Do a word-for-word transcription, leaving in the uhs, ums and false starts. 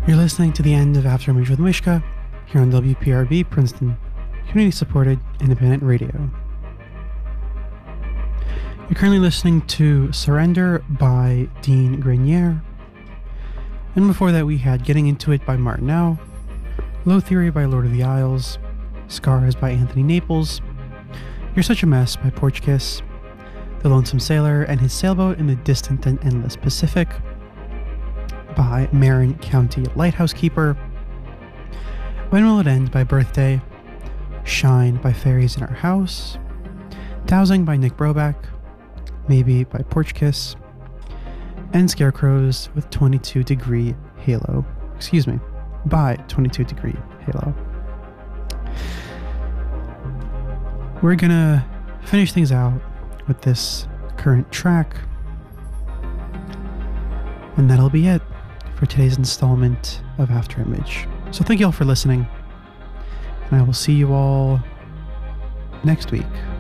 You're listening to the end of After Image with Mishka here on W P R B Princeton, community-supported independent radio. You're currently listening to Surrender by Dean Grenier, and before that we had Getting Into It by Martinelle, Low Theory by Lord of the Isles, Scars by Anthony Naples, You're Such a Mess by Portuguese, The Lonesome Sailor and His Sailboat in the Distant and Endless Pacific by Marin County Lighthouse Keeper, When Will It End by Birthday, Shine by Fairies in Our House, Dowsing by Nick Broback, Maybe by Portuguese, and Scarecrows with twenty-two Degree Halo. Excuse me, by twenty-two Degree Halo. We're gonna finish things out with this current track, and that'll be it for today's installment of After Image. So thank you all for listening, and I will see you all next week.